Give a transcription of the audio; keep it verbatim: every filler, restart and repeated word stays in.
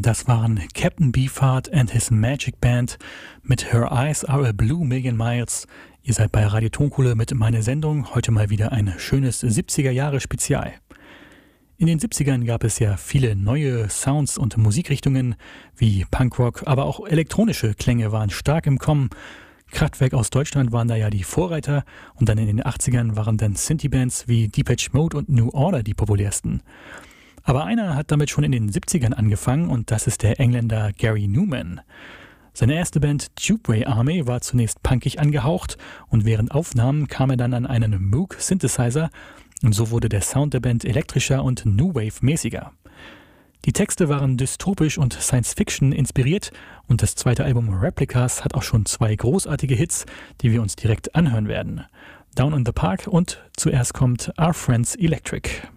Das waren Captain Beefheart and his Magic Band mit Her Eyes Are a Blue Million Miles. Ihr seid bei Radio Tonkohle mit meiner Sendung. Heute mal wieder ein schönes siebziger-Jahre-Spezial. In den siebzigern gab es ja viele neue Sounds und Musikrichtungen wie Punkrock, aber auch elektronische Klänge waren stark im Kommen. Kraftwerk aus Deutschland waren da ja die Vorreiter und dann in den achtzigern waren dann Synthie-Bands wie Depeche Mode und New Order die populärsten. Aber einer hat damit schon in den siebzigern angefangen und das ist der Engländer Gary Numan. Seine erste Band Tubeway Army war zunächst punkig angehaucht und während Aufnahmen kam er dann an einen Moog Synthesizer und so wurde der Sound der Band elektrischer und New Wave-mäßiger. Die Texte waren dystopisch und Science-Fiction inspiriert und das zweite Album Replicas hat auch schon zwei großartige Hits, die wir uns direkt anhören werden. Down in the Park und zuerst kommt Our Friends Electric.